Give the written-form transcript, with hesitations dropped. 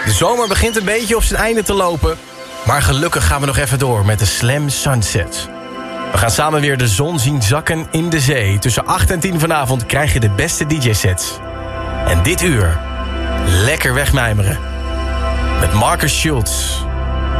De zomer begint een beetje op zijn einde te lopen. Maar gelukkig gaan we nog even door met de Slam Sunset. We gaan samen weer de zon zien zakken in de zee. Tussen 8 en 10 vanavond krijg je de beste DJ-sets. En dit uur, lekker wegmijmeren. Met Marcus Schultz.